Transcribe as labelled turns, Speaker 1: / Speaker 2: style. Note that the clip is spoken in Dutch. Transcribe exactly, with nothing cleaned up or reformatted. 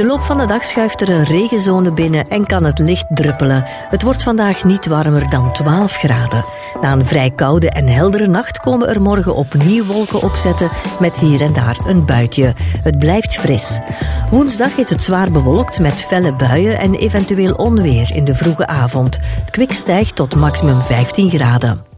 Speaker 1: de loop van de dag schuift er een regenzone binnen en kan het licht druppelen. Het wordt vandaag niet warmer dan twaalf graden. Na een vrij koude en heldere nacht komen er morgen opnieuw wolken opzetten met hier en daar een buitje. Het blijft fris. Woensdag is het zwaar bewolkt met felle buien en eventueel onweer in de vroege avond. Het kwik stijgt tot maximum vijftien graden.